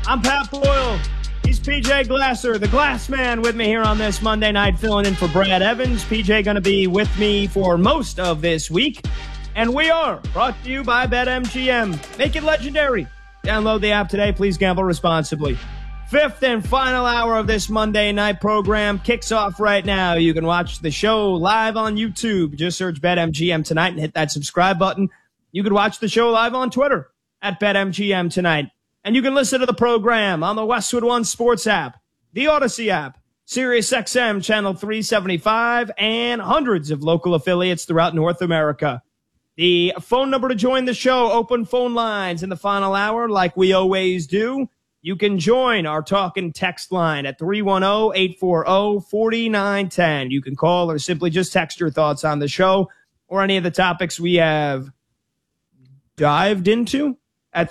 I'm Pat Boyle. He's PJ Glasser, the Glass Man, with me here on this Monday night, filling in for Brad Evans. PJ going to be with me for most of this week. And we are brought to you by BetMGM. Make it legendary. Download the app today. Please gamble responsibly. Fifth and final hour of this Monday night program kicks off right now. You can watch the show live on YouTube. Just search BetMGM tonight and hit that subscribe button. You can watch the show live on Twitter at BetMGM tonight. And you can listen to the program on the Westwood One Sports app, the Odyssey app, SiriusXM Channel 375, and hundreds of local affiliates throughout North America. The phone number to join the show, open phone lines in the final hour like we always do. You can join our talk and text line at 310-840-4910. You can call or simply just text your thoughts on the show or any of the topics we have dived into at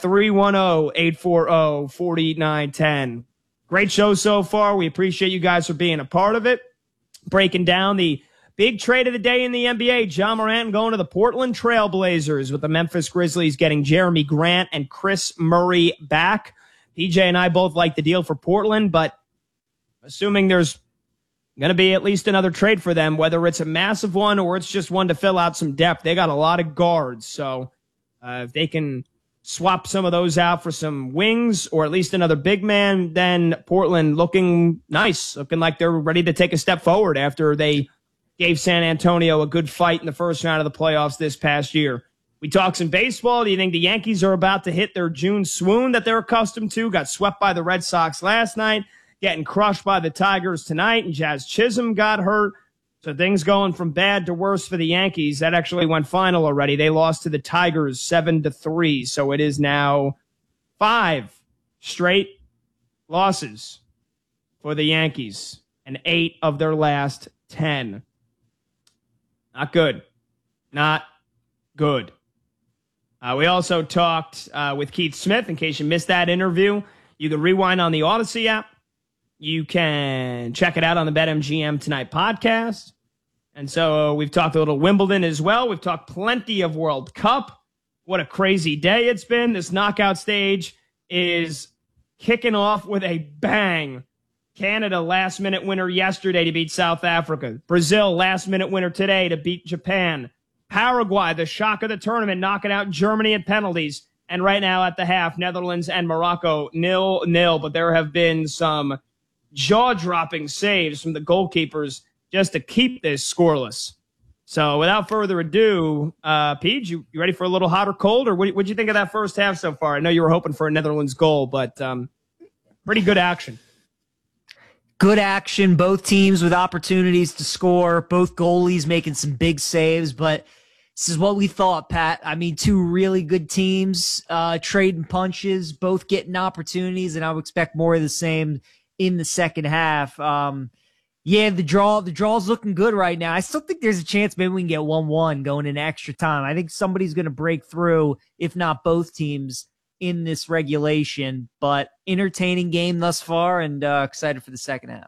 310-840-4910. Great show so far. We appreciate you guys for being a part of it. Breaking down the big trade of the day in the NBA. Ja Morant going to the Portland Trail Blazers with the Memphis Grizzlies getting Jeremy Grant and Chris Murray back. PJ and I both like the deal for Portland, but assuming there's going to be at least another trade for them, whether it's a massive one or it's just one to fill out some depth, they got a lot of guards. So if they can swap some of those out for some wings or at least another big man, then Portland looking nice, looking like they're ready to take a step forward after they gave San Antonio a good fight in the first round of the playoffs this past year. We talk some baseball. Do you think the Yankees are about to hit their June swoon that they're accustomed to? Got swept by the Red Sox last night, getting crushed by the Tigers tonight, and Jazz Chisholm got hurt. So things going from bad to worse for the Yankees. That actually went final already. They lost to the Tigers 7-3. So it is now 5 straight losses for the Yankees and 8 of their last 10. Not good. Not good. We also talked with Keith Smith. In case you missed that interview, you can rewind on the Odyssey app. You can check it out on the BetMGM Tonight podcast. And so we've talked a little Wimbledon as well. We've talked plenty of World Cup. What a crazy day it's been. This knockout stage is kicking off with a bang. Canada, last-minute winner yesterday to beat South Africa. Brazil, last-minute winner today to beat Japan. Paraguay, the shock of the tournament, knocking out Germany at penalties. And right now at the half, Netherlands and Morocco 0-0. But there have been some jaw-dropping saves from the goalkeepers just to keep this scoreless. So without further ado, Peach, you ready for a little hot or cold? Or what'd you think of that first half so far? I know you were hoping for a Netherlands goal, but pretty good action. Good action. Both teams with opportunities to score. Both goalies making some big saves, but this is what we thought, Pat. I mean, two really good teams trading punches, both getting opportunities, and I would expect more of the same in the second half. Yeah, the draw's looking good right now. I still think there's a chance maybe we can get 1-1 going into extra time. I think somebody's going to break through, if not both teams, in this regulation. But entertaining game thus far, and excited for the second half.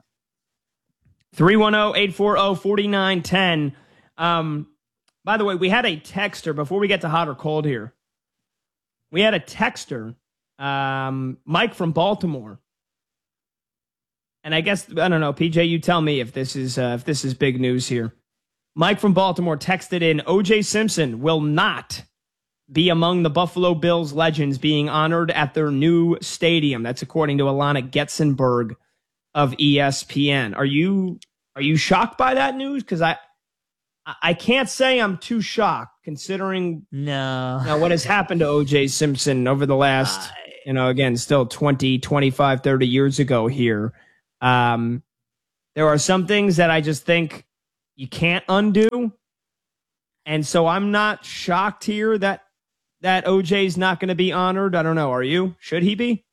310-840-4910. By the way, we had a texter, before we get to hot or cold here. We had a texter, Mike from Baltimore. And I guess, I don't know, PJ, you tell me if this is big news here. Mike from Baltimore texted in, O.J. Simpson will not be among the Buffalo Bills legends being honored at their new stadium. That's according to Alana Getzenberg of ESPN. Are you shocked by that news? Because I can't say I'm too shocked considering what has happened to O.J. Simpson over the last, again, still 20, 25, 30 years ago here. There are some things that I just think you can't undo. And so I'm not shocked here that OJ's not going to be honored. I don't know. Are you? Should he be?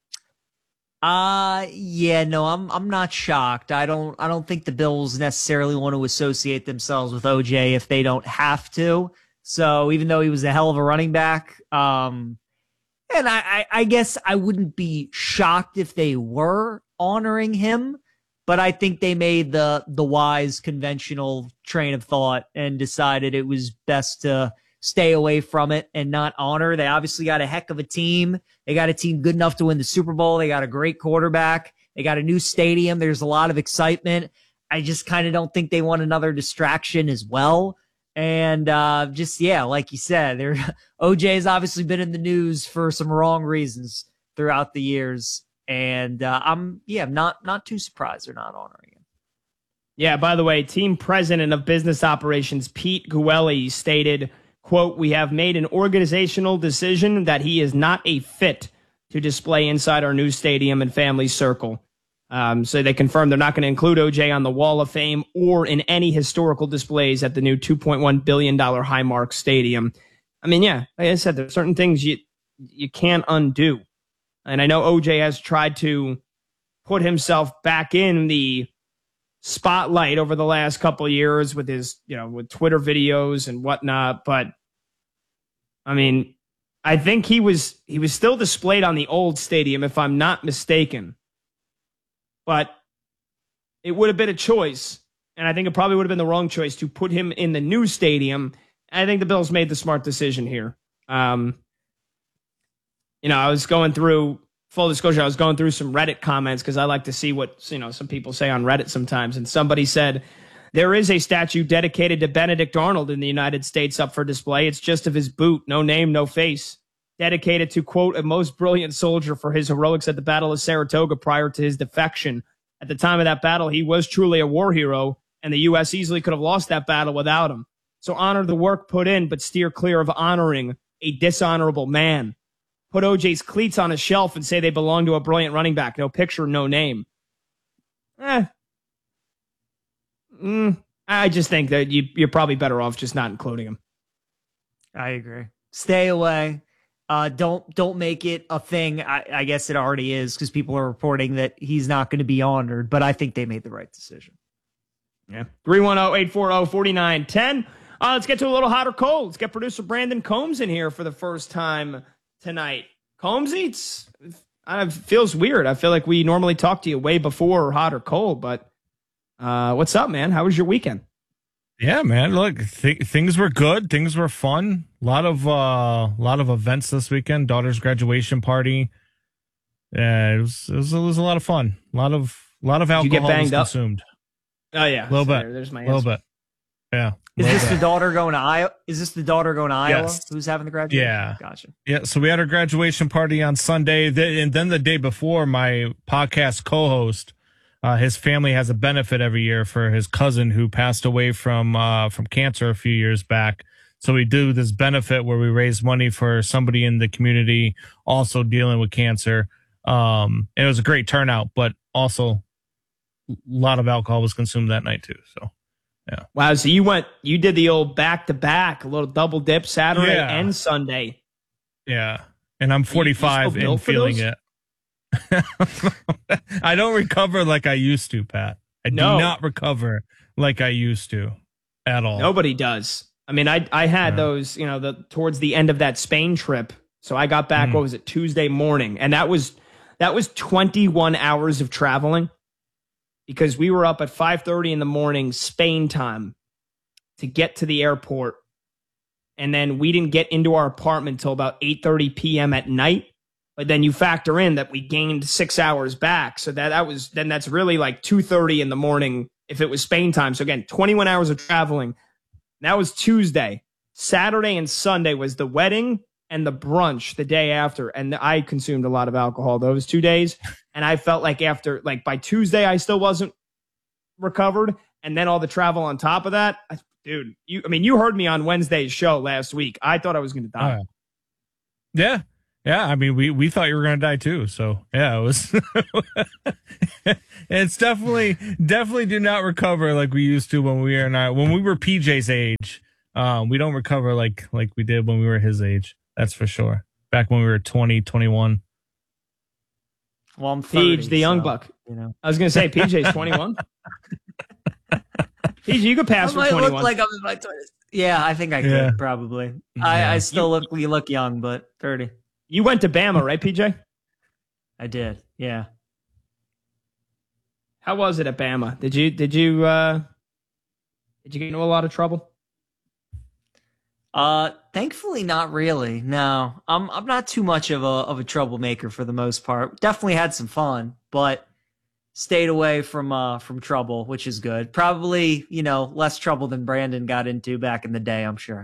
Yeah, no, I'm not shocked. I don't think the Bills necessarily want to associate themselves with OJ if they don't have to. So even though he was a hell of a running back, and I guess I wouldn't be shocked if they were honoring him, but I think they made the wise conventional train of thought and decided it was best to stay away from it and not honor. They obviously got a heck of a team. They got a team good enough to win the Super Bowl. They got a great quarterback. They got a new stadium. There's a lot of excitement. I just kind of don't think they want another distraction as well. And like you said, OJ has obviously been in the news for some wrong reasons throughout the years. And I'm not too surprised they're not honoring him. Yeah, by the way, team president of business operations, Pete Guelli, stated, quote, "We have made an organizational decision that he is not a fit to display inside our new stadium and family circle." So they confirmed they're not going to include OJ on the Wall of Fame or in any historical displays at the new $2.1 billion Highmark Stadium. I mean, yeah, like I said, there's certain things you can't undo. And I know OJ has tried to put himself back in the spotlight over the last couple of years with his, with Twitter videos and whatnot. But I mean, I think he was still displayed on the old stadium, if I'm not mistaken. But it would have been a choice, and I think it probably would have been the wrong choice to put him in the new stadium. I think the Bills made the smart decision here. I was going through, full disclosure, I was going through some Reddit comments because I like to see what, some people say on Reddit sometimes. And somebody said, there is a statue dedicated to Benedict Arnold in the United States up for display. It's just of his boot, no name, no face. Dedicated to, quote, a most brilliant soldier for his heroics at the Battle of Saratoga prior to his defection. At the time of that battle, he was truly a war hero, and the U.S. easily could have lost that battle without him. So honor the work put in, but steer clear of honoring a dishonorable man. Put OJ's cleats on a shelf and say they belong to a brilliant running back. No picture, no name. I just think that you're probably better off just not including him. I agree. Stay away. Don't make it a thing. I guess it already is because people are reporting that he's not going to be honored, but I think they made the right decision. Yeah. 310-840-4910. Let's get to a little hot or cold. Let's get producer Brandon Combs in here for the first time tonight. Combsy, it feels weird. I feel like we normally talk to you way before hot or cold, but what's up, man? How was your weekend? Yeah, man. Look, things were good. Things were fun. A lot of events this weekend. Daughter's graduation party. Yeah, it was a lot of fun. A lot of alcohol get banged was consumed. Oh yeah, a little bit. There's my answer. A little bit. Yeah. Is this the daughter going to Iowa? Yes. Who's having the graduation? Yeah. Gotcha. Yeah. So we had our graduation party on Sunday, and then the day before, my podcast co-host, his family has a benefit every year for his cousin who passed away from cancer a few years back. So we do this benefit where we raise money for somebody in the community also dealing with cancer. And it was a great turnout, but also a lot of alcohol was consumed that night too. So, yeah. Wow. So you did the old back-to-back, a little double dip Saturday and Sunday. Yeah. And I'm 45 and feeling it. I don't recover like I used to, Pat. I do not recover like I used to at all. Nobody does. I mean, I had those, towards the end of that Spain trip. So I got back, what was it, Tuesday morning. And that was 21 hours of traveling because we were up at 5:30 in the morning, Spain time, to get to the airport. And then we didn't get into our apartment until about 8:30 p.m. at night. But then you factor in that we gained 6 hours back. So that's really like 2:30 in the morning if it was Spain time. So again, 21 hours of traveling. That was Tuesday. Saturday and Sunday was the wedding and the brunch the day after. And I consumed a lot of alcohol those 2 days. And I felt like by Tuesday, I still wasn't recovered. And then all the travel on top of that. Dude, you heard me on Wednesday's show last week. I thought I was going to die. Yeah. Yeah, I mean, we thought you were going to die too. So yeah, it was. It's definitely do not recover like we used to when we were PJ's age. We don't recover like we did when we were his age. That's for sure. Back when we were 20, 21. Well, I'm 30, PJ, the young buck. I was going to say PJ's 21. PJ, you could pass for 21. Look like I'm in my 20s. Yeah, I think I could probably. I still look young, but 30. You went to Bama, right, PJ? I did. Yeah. How was it at Bama? Did you get into a lot of trouble? Thankfully not really. No. I'm not too much of a troublemaker for the most part. Definitely had some fun, but stayed away from trouble, which is good. Probably, less trouble than Brandon got into back in the day, I'm sure.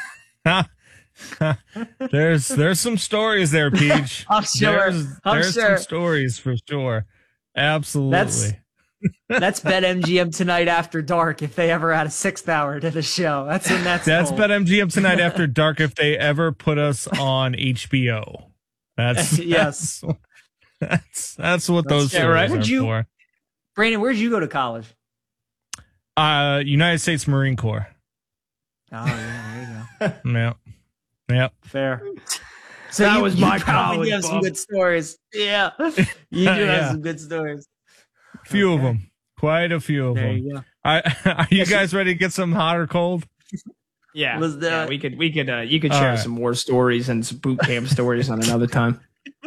There's some stories there, Peach. I'm sure. There's some stories for sure. Absolutely. That's BetMGM tonight after dark if they ever had a 6th hour to the show. That's BetMGM tonight after dark if they ever put us on HBO. That's yes. That's what those stories are for. Brandon, where'd you go to college? United States Marine Corps. Oh yeah, there you go. Yep. Fair. So that was my college. You have some good stories. Yeah, you do have some good stories. Few of them, quite a few of there them. You go. Are you guys ready to get some hot or cold? Yeah, we could. You could All share right. some war stories and some boot camp stories on another time.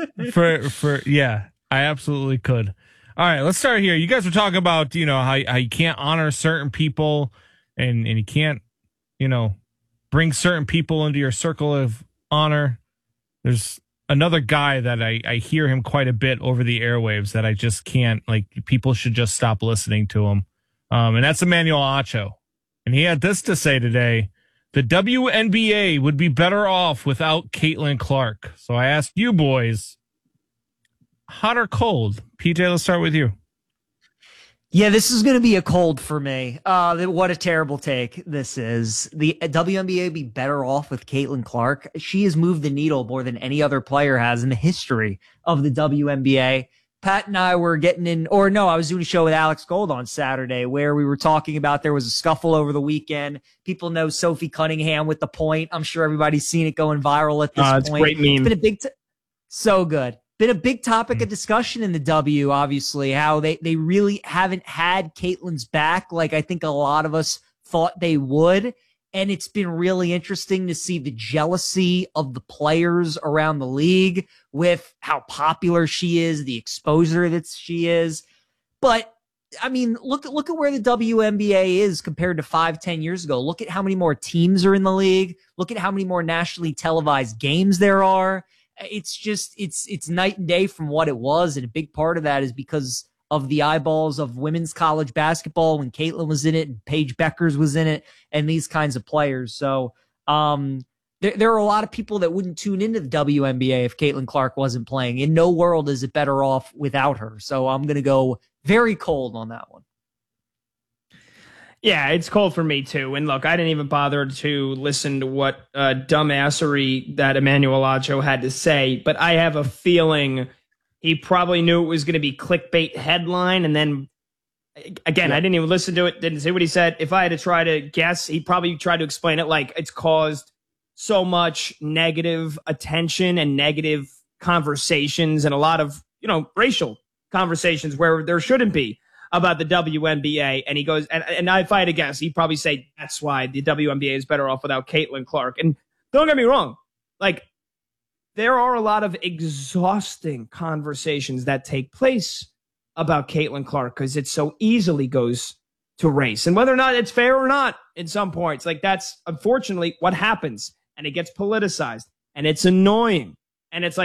I absolutely could. All right, let's start here. You guys were talking about how you can't honor certain people and you can't bring certain people into your circle of honor. There's another guy that I hear him quite a bit over the airwaves that I just can't, people should just stop listening to him. And that's Emmanuel Acho. And he had this to say today: the WNBA would be better off without Caitlin Clark. So I asked you boys, hot or cold? PJ, let's start with you. Yeah, this is going to be a cold for me. What a terrible take this is. The WNBA would be better off with Caitlin Clark. She has moved the needle more than any other player has in the history of the WNBA. Pat and I were I was doing a show with Alex Gold on Saturday where we were talking about there was a scuffle over the weekend. People know Sophie Cunningham with the point. I'm sure everybody's seen it going viral at this point. It's a great meme. It's been so good. Been a big topic of discussion in the W, obviously, how they really haven't had Caitlin's back like I think a lot of us thought they would. And it's been really interesting to see the jealousy of the players around the league with how popular she is, the exposure that she is. But I mean, look at where the WNBA is compared to 5-10 years ago. Look at how many more teams are in the league. Look at how many more nationally televised games there are. It's just, it's night and day from what it was. And a big part of that is because of the eyeballs of women's college basketball when Caitlin was in it and Paige Beckers was in it and these kinds of players. So there are a lot of people that wouldn't tune into the WNBA if Caitlin Clark wasn't playing. In no world is it better off without her. So I'm going to go very cold on that one. Yeah, it's cold for me too. And look, I didn't even bother to listen to what dumbassery that Emmanuel Acho had to say, but I have a feeling he probably knew it was going to be clickbait headline. And then again, I didn't even listen to it, didn't see what he said. If I had to try to guess, he probably tried to explain it like it's caused so much negative attention and negative conversations and a lot of, racial conversations where there shouldn't be about the WNBA. And he goes, and if I had to guess, he'd probably say that's why the WNBA is better off without Caitlin Clark. And don't get me wrong, there are a lot of exhausting conversations that take place about Caitlin Clark because it so easily goes to race. And whether or not it's fair or not in some points, that's unfortunately what happens. And it gets politicized and it's annoying. And it's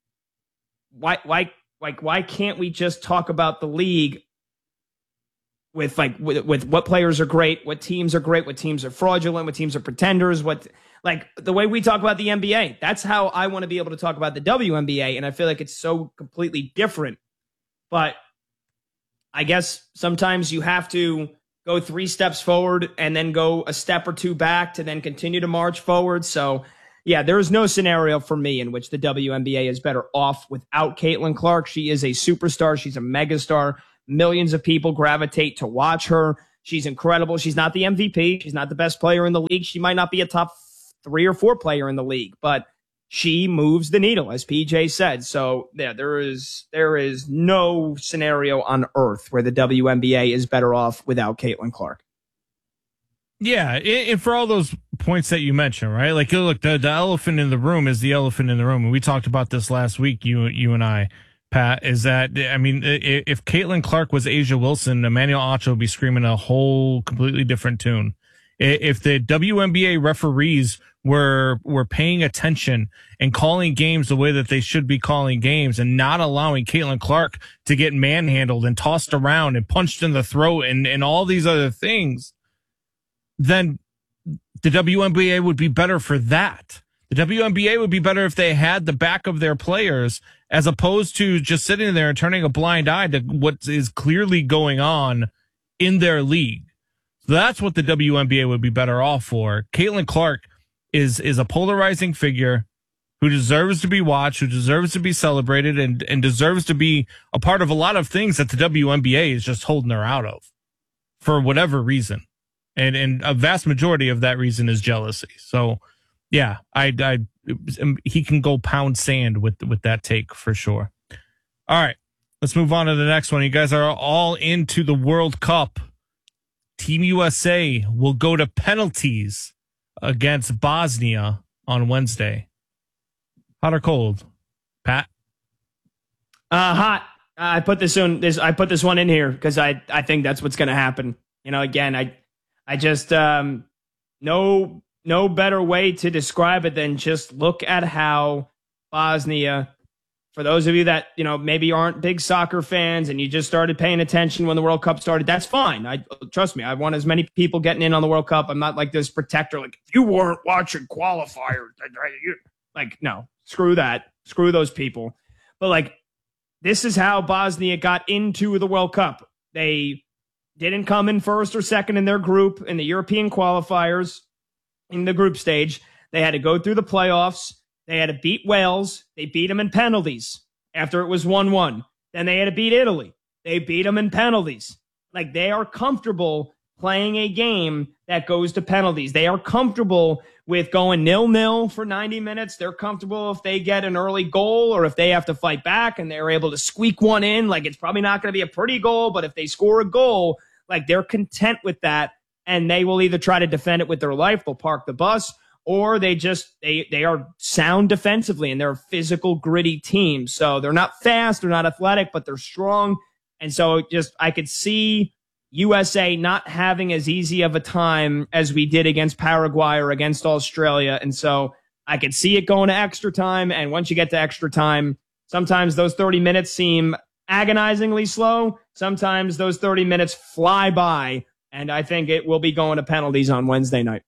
why can't we just talk about the league with what players are great, what teams are great, what teams are fraudulent, what teams are pretenders, the way we talk about the NBA. That's how I want to be able to talk about the WNBA. And I feel like it's so completely different. But I guess sometimes you have to go 3 steps forward and then go a step or 2 back to then continue to march forward. So yeah, there is no scenario for me in which the WNBA is better off without Caitlin Clark. She is a superstar. She's a megastar. Millions of people gravitate to watch her. She's incredible. She's not the MVP. She's not the best player in the league. She might not be a top 3 or 4 player in the league, but she moves the needle, as PJ said. So yeah, there is no scenario on earth where the WNBA is better off without Caitlin Clark. Yeah, and for all those points that you mentioned, right? Look, the elephant in the room is the elephant in the room. And we talked about this last week, you and I, Pat, is that, I mean, if Caitlin Clark was Asia Wilson, Emmanuel Acho would be screaming a whole completely different tune. If the WNBA referees were paying attention and calling games the way that they should be calling games and not allowing Caitlin Clark to get manhandled and tossed around and punched in the throat and all these other things, then the WNBA would be better for that. The WNBA would be better if they had the back of their players as opposed to just sitting there and turning a blind eye to what is clearly going on in their league. So that's what the WNBA would be better off for. Caitlin Clark is a polarizing figure who deserves to be watched, who deserves to be celebrated, and deserves to be a part of a lot of things that the WNBA is just holding her out of for whatever reason. And a vast majority of that reason is jealousy. So, yeah, he can go pound sand with that take for sure. All right, let's move on to the next one. You guys are all into the World Cup. Team USA will go to penalties against Bosnia on Wednesday. Hot or cold, Pat? Hot. I put this one in here because I think that's what's going to happen. Again, I just no better way to describe it than just look at how Bosnia. For those of you that, maybe aren't big soccer fans and you just started paying attention when the World Cup started, that's fine. Trust me, I want as many people getting in on the World Cup. I'm not like this protector, like, if you weren't watching qualifiers, no, screw that. Screw those people. But, this is how Bosnia got into the World Cup. They didn't come in first or second in their group in the European qualifiers in the group stage. They had to go through the playoffs. They had to beat Wales. They beat them in penalties after it was 1-1. Then they had to beat Italy. They beat them in penalties. They are comfortable playing a game that goes to penalties. They are comfortable with going 0-0 for 90 minutes. They're comfortable if they get an early goal or if they have to fight back and they're able to squeak one in. It's probably not going to be a pretty goal, but if they score a goal, they're content with that, and they will either try to defend it with their life. They'll park the bus. Or they are sound defensively and they're a physical, gritty team. So they're not fast, they're not athletic, but they're strong. And so I could see USA not having as easy of a time as we did against Paraguay or against Australia. And so I could see it going to extra time. And once you get to extra time, sometimes those 30 minutes seem agonizingly slow. Sometimes those 30 minutes fly by. And I think it will be going to penalties on Wednesday night.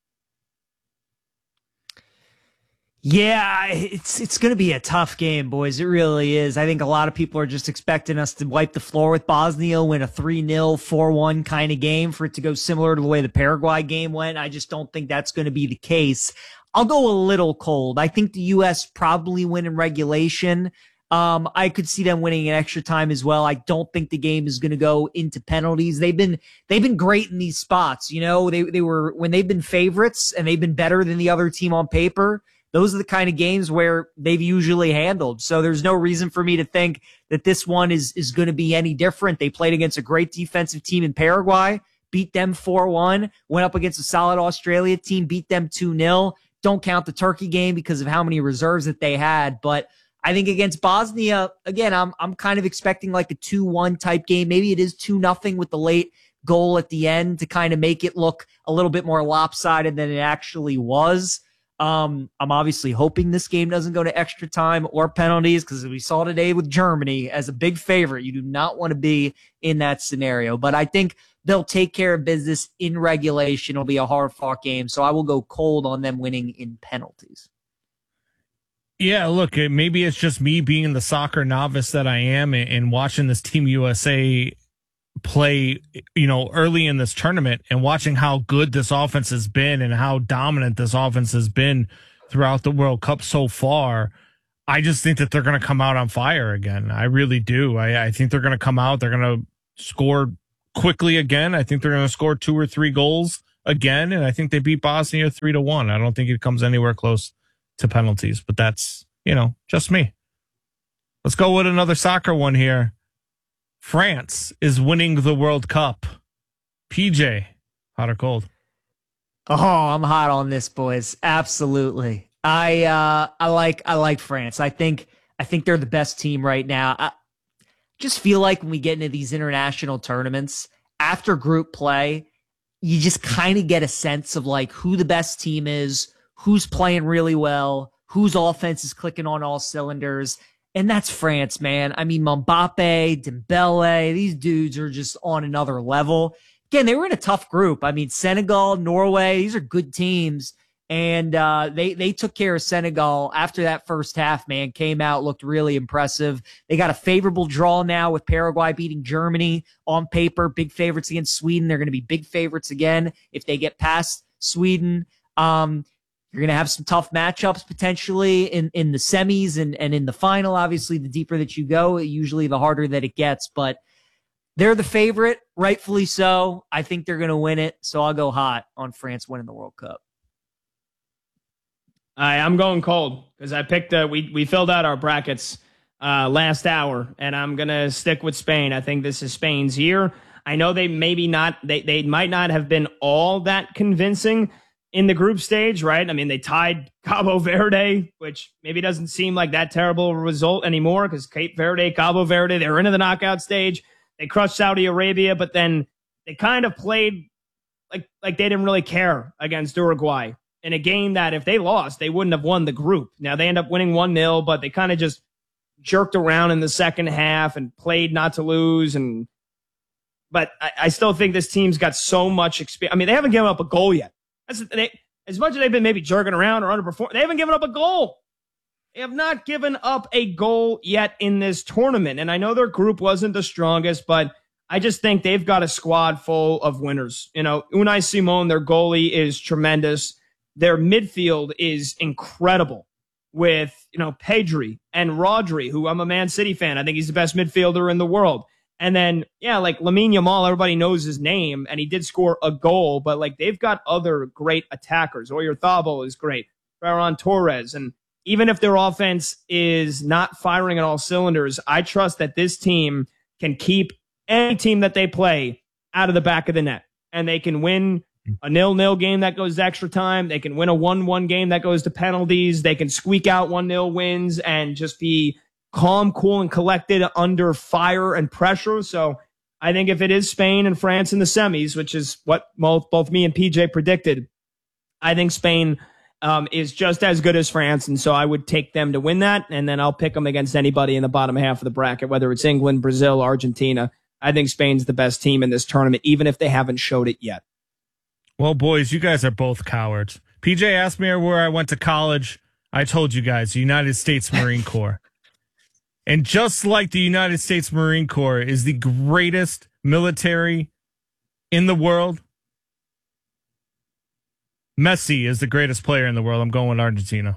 Yeah, it's going to be a tough game, boys. It really is. I think a lot of people are just expecting us to wipe the floor with Bosnia, win a 3-0, 4-1 kind of game for it to go similar to the way the Paraguay game went. I just don't think that's going to be the case. I'll go a little cold. I think the U.S. probably win in regulation. I could see them winning in extra time as well. I don't think the game is going to go into penalties. They've been great in these spots. They were when they've been favorites and they've been better than the other team on paper. Those are the kind of games where they've usually handled. So there's no reason for me to think that this one is going to be any different. They played against a great defensive team in Paraguay, beat them 4-1, went up against a solid Australia team, beat them 2-0. Don't count the Turkey game because of how many reserves that they had. But I think against Bosnia, again, I'm kind of expecting a 2-1 type game. Maybe it is 2-0 with the late goal at the end to kind of make it look a little bit more lopsided than it actually was. I'm obviously hoping this game doesn't go to extra time or penalties because we saw today with Germany as a big favorite. You do not want to be in that scenario, but I think they'll take care of business in regulation. It'll be a hard-fought game, so I will go cold on them winning in penalties. Yeah, look, maybe it's just me being the soccer novice that I am and watching this Team USA play, early in this tournament and watching how good this offense has been and how dominant this offense has been throughout the World Cup so far. I just think that they're going to come out on fire again. I really do. I think they're going to come out. They're going to score quickly again. I think they're going to score 2 or 3 goals again. And I think they beat Bosnia 3-1. I don't think it comes anywhere close to penalties, but that's, just me. Let's go with another soccer one here. France is winning the World Cup. PJ, hot or cold? Oh, I'm hot on this, boys. Absolutely. I like France. I think they're the best team right now. I just feel like when we get into these international tournaments, after group play, you just kind of get a sense of who the best team is, who's playing really well, whose offense is clicking on all cylinders. And that's France, man. I mean, Mbappe, Dembele, these dudes are just on another level. Again, they were in a tough group. I mean, Senegal, Norway, these are good teams. And they took care of Senegal after that first half, man. Came out, looked really impressive. They got a favorable draw now with Paraguay beating Germany on paper. Big favorites against Sweden. They're going to be big favorites again if they get past Sweden. You're going to have some tough matchups potentially in the semis and in the final. Obviously, the deeper that you go, usually the harder that it gets. But they're the favorite, rightfully so. I think they're going to win it. So I'll go hot on France winning the World Cup. I'm going cold because I picked we filled out our brackets last hour, and I'm gonna stick with Spain. I think this is Spain's year. I know they maybe not they might not have been all that convincing in the group stage, right? I mean, they tied Cabo Verde, which maybe doesn't seem like that terrible a result anymore because Cape Verde, Cabo Verde, they're into the knockout stage. They crushed Saudi Arabia, but then they kind of played like they didn't really care against Uruguay in a game that if they lost, they wouldn't have won the group. Now they end up winning 1-0, but they kind of just jerked around in the second half and played not to lose. But I still think this team's got so much experience. I mean, they haven't given up a goal yet. As much as they've been maybe jerking around or underperforming, they haven't given up a goal. They have not given up a goal yet in this tournament. And I know their group wasn't the strongest, but I just think they've got a squad full of winners. You know, Unai Simon, their goalie, is tremendous. Their midfield is incredible with, Pedri and Rodri, who I'm a Man City fan. I think he's the best midfielder in the world. And then, like Lamine Yamal, everybody knows his name, and he did score a goal, but they've got other great attackers. Oyarzabal is great. Ferran Torres. And even if their offense is not firing on all cylinders, I trust that this team can keep any team that they play out of the back of the net, and they can win a 0-0 game that goes to extra time. They can win a 1-1 game that goes to penalties. They can squeak out 1-0 wins and just be calm, cool, and collected under fire and pressure. So I think if it is Spain and France in the semis, which is what both me and PJ predicted, I think Spain is just as good as France. And so I would take them to win that. And then I'll pick them against anybody in the bottom half of the bracket, whether it's England, Brazil, Argentina. I think Spain's the best team in this tournament, even if they haven't showed it yet. Well, boys, you guys are both cowards. PJ asked me where I went to college. I told you guys, the United States Marine Corps. And just like the United States Marine Corps is the greatest military in the world, Messi is the greatest player in the world. I'm going with Argentina.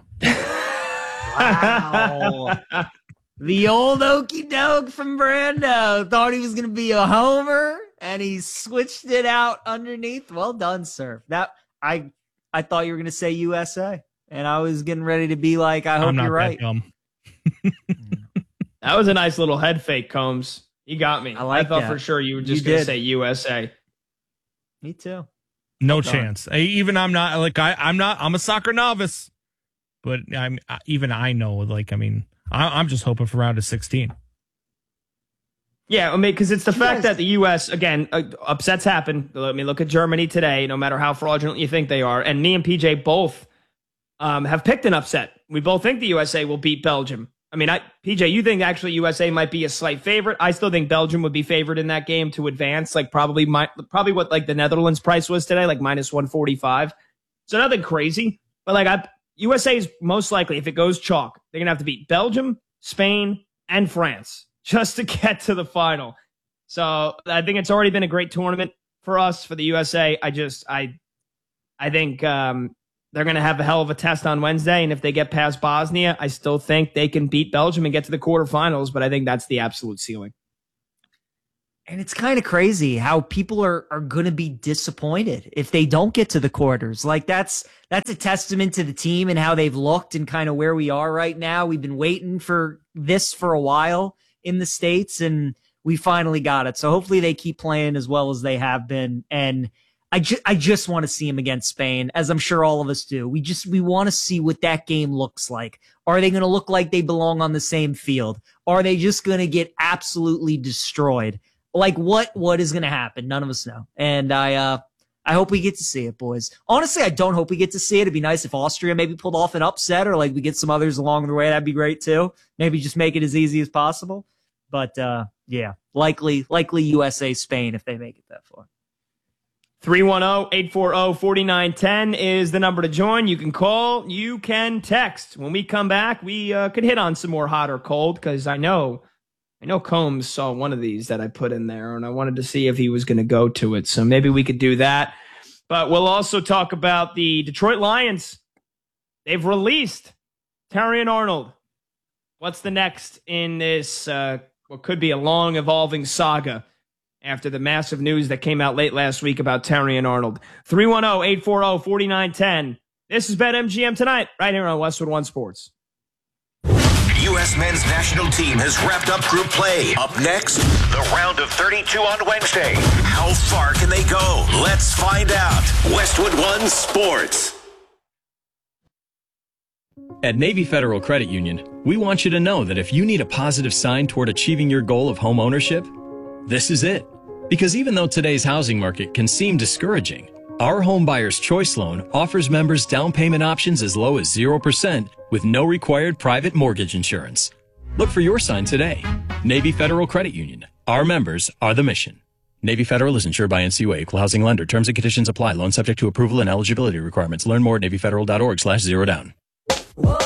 Wow. The old okie doke from Brando thought he was going to be a homer, and he switched it out underneath. Well done, sir. That I thought you were going to say USA, and I was getting ready to be like, I hope you're right. That was a nice little head fake, Combs. You got me. I thought for sure you were just going to say USA. Me too. No chance. I'm a soccer novice, but I know, I'm just hoping for round of 16. Yeah, I mean, because it's the fact that the U.S., again, upsets happen. Let me look at Germany today, no matter how fraudulent you think they are. And me and PJ both have picked an upset. We both think the USA will beat Belgium. I mean, PJ, you think actually USA might be a slight favorite. I still think Belgium would be favored in that game to advance, probably what the Netherlands price was today, minus 145. So nothing crazy, but USA is most likely, if it goes chalk, they're gonna have to beat Belgium, Spain, and France just to get to the final. So I think it's already been a great tournament for us, for the USA. I think they're going to have a hell of a test on Wednesday, and if they get past Bosnia, I still think they can beat Belgium and get to the quarterfinals, but I think that's the absolute ceiling. And it's kind of crazy how people are going to be disappointed if they don't get to the quarters. That's a testament to the team and how they've looked and kind of where we are right now. We've been waiting for this for a while in the States, and we finally got it. So hopefully they keep playing as well as they have been. And I just want to see them against Spain, as I'm sure all of us do. We want to see what that game looks like. Are they going to look like they belong on the same field? Are they just going to get absolutely destroyed? What is going to happen? None of us know. And I I hope we get to see it, boys. Honestly, I don't hope we get to see it. It'd be nice if Austria maybe pulled off an upset, or like we get some others along the way. That'd be great too. Maybe just make it as easy as possible. But yeah, likely USA Spain if they make it that far. 310-840-4910 is the number to join. You can call, you can text. When we come back, we could hit on some more hot or cold, because I know Combs saw one of these that I put in there, and I wanted to see if he was going to go to it. So maybe we could do that. But we'll also talk about the Detroit Lions. They've released Terrion Arnold. What's the next in this, what could be a long evolving saga after the massive news that came out late last week about Terrion Arnold? 310-840-4910. This is BetMGM Tonight, right here on Westwood One Sports. U.S. men's national team has wrapped up group play. Up next, the round of 32 on Wednesday. How far can they go? Let's find out. Westwood One Sports. At Navy Federal Credit Union, we want you to know that if you need a positive sign toward achieving your goal of home ownership, this is it. Because even though today's housing market can seem discouraging, our Home Buyer's Choice Loan offers members down payment options as low as 0% with no required private mortgage insurance. Look for your sign today. Navy Federal Credit Union. Our members are the mission. Navy Federal is insured by NCUA, Equal Housing Lender. Terms and conditions apply. Loan subject to approval and eligibility requirements. Learn more at NavyFederal.org/0down.